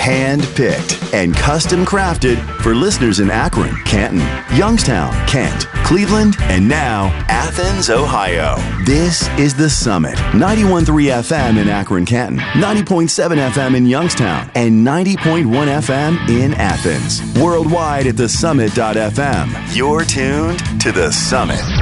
Hand-picked and custom-crafted for listeners in Akron, Canton, Youngstown, Kent, Cleveland, and now Athens, Ohio. This is The Summit. 91.3 FM in Akron, Canton, 90.7 FM in Youngstown, and 90.1 FM in Athens. Worldwide at thesummit.fm. You're tuned to The Summit.